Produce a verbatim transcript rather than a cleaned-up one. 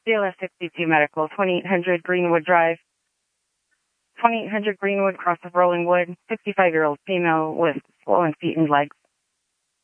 C L S sixty-two Medical, twenty-eight hundred Greenwood Drive. twenty-eight hundred Greenwood, cross of Rolling Wood, fifty-five-year-old female with swollen feet and legs.